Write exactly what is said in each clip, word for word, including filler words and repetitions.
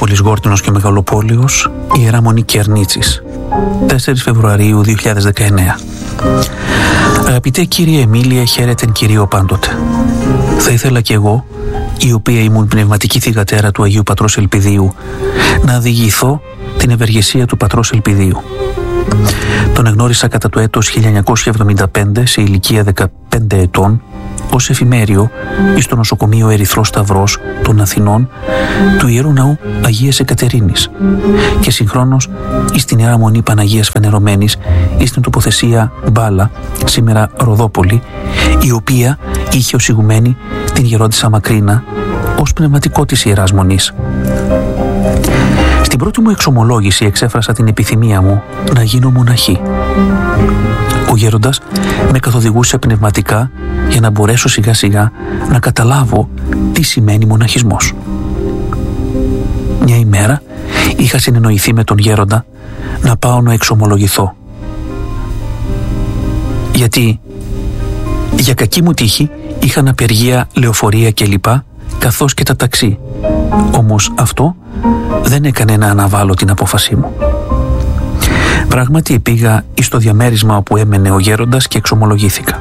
Πολυσγόρτινος και Μεγαλοπόλεως, Ιερά Μονή Κερνίτσης, τέσσερις Φεβρουαρίου δύο χιλιάδες δεκαεννέα. Αγαπητέ κύριε Εμίλια, χαίρετεν Κυρίω πάντοτε. Θα ήθελα κι εγώ, η οποία ήμουν πνευματική θυγατέρα του Αγίου Πατρός Ελπιδίου, να διηγηθώ την ευεργεσία του Πατρός Ελπιδίου. Τον εγνώρισα κατά το έτος χίλια εννιακόσια εβδομήντα πέντε σε ηλικία δεκαπέντε ετών ως εφημέριο εις το νοσοκομείο Ερυθρός Σταυρός των Αθηνών του Ιερού Ναού Αγίας Εκατερίνης και συγχρόνως εις την Ιερά Μονή Παναγίας Φανερωμένης εις την τοποθεσία Μπάλα, σήμερα Ροδόπολη, η οποία είχε ως ηγουμένη την γερόντισσα Μακρίνα ως πνευματικό της Ιεράς Μονής. Στην πρώτη μου εξομολόγηση εξέφρασα την επιθυμία μου να γίνω μοναχή. Ο γέροντας με καθοδηγούσε πνευματικά για να μπορέσω σιγά σιγά να καταλάβω τι σημαίνει μοναχισμός. Μια ημέρα είχα συνεννοηθεί με τον γέροντα να πάω να εξομολογηθώ. Γιατί για κακή μου τύχη είχαν απεργία, λεωφορεία κλπ, καθώς και τα ταξί. Όμως αυτό δεν έκανε να αναβάλω την απόφασή μου. Πράγματι πήγα εις το διαμέρισμα όπου έμενε ο γέροντας και εξομολογήθηκα.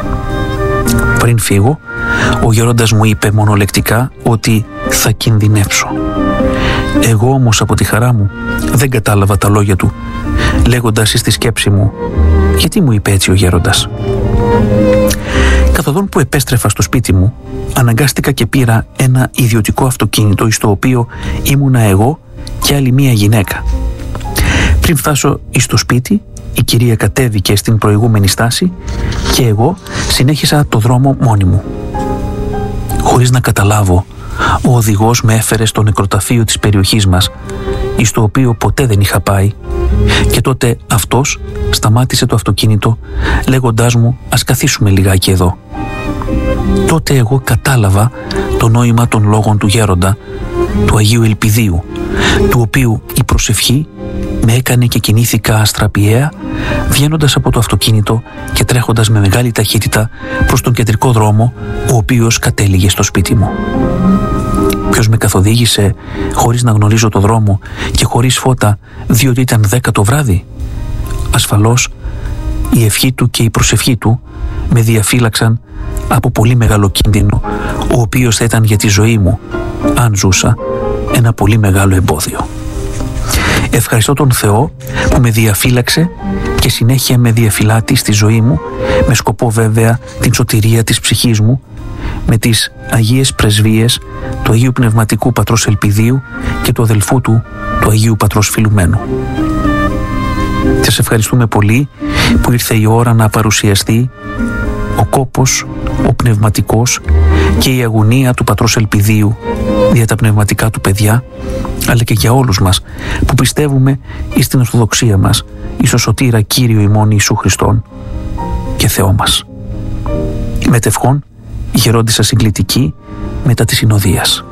Πριν φύγω, ο γέροντας μου είπε μονολεκτικά ότι θα κινδυνεύσω. Εγώ όμως από τη χαρά μου δεν κατάλαβα τα λόγια του, λέγοντας στη σκέψη μου «Γιατί μου είπε έτσι ο γέροντας?» Καθοδόν που επέστρεφα στο σπίτι μου, αναγκάστηκα και πήρα ένα ιδιωτικό αυτοκίνητο εις το οποίο ήμουνα εγώ και άλλη μία γυναίκα. Πριν φτάσω εις το σπίτι, η κυρία κατέβηκε στην προηγούμενη στάση και εγώ συνέχισα το δρόμο μόνη μου. Χωρίς να καταλάβω, ο οδηγός με έφερε στο νεκροταφείο της περιοχής μας, εις το οποίο ποτέ δεν είχα πάει, και τότε αυτός σταμάτησε το αυτοκίνητο λέγοντάς μου «Ας καθίσουμε λιγάκι εδώ». Τότε εγώ κατάλαβα το νόημα των λόγων του γέροντα, του Αγίου Ελπιδίου, του οποίου η προσευχή με έκανε και κινήθηκα αστραπιαία, βγαίνοντας από το αυτοκίνητο και τρέχοντας με μεγάλη ταχύτητα προς τον κεντρικό δρόμο, ο οποίος κατέληγε στο σπίτι μου. Ποιος με καθοδήγησε χωρίς να γνωρίζω το δρόμο και χωρίς φώτα, διότι ήταν δέκα το βράδυ? Ασφαλώς η ευχή του και η προσευχή του με διαφύλαξαν από πολύ μεγάλο κίνδυνο, ο οποίος θα ήταν για τη ζωή μου, αν ζούσα, ένα πολύ μεγάλο εμπόδιο. Ευχαριστώ τον Θεό που με διαφύλαξε και συνέχεια με διαφυλάτει στη ζωή μου, με σκοπό βέβαια την σωτηρία της ψυχής μου, με τις Αγίες Πρεσβείες του Αγίου Πνευματικού Πατρός Ελπιδίου και του αδελφού του, του Αγίου Πατρός Φιλουμένου. Σας ευχαριστούμε πολύ που ήρθε η ώρα να παρουσιαστεί ο κόπος, ο πνευματικός και η αγωνία του Πατρός Ελπιδίου για τα πνευματικά του παιδιά, αλλά και για όλους μας που πιστεύουμε εις την Ορθοδοξία μας, εις ο Σωτήρα Κύριο ημών Ιησού Χριστόν και Θεό μας. Μετευχόν, η γερόντισσα συγκλητική μετά της συνοδείας.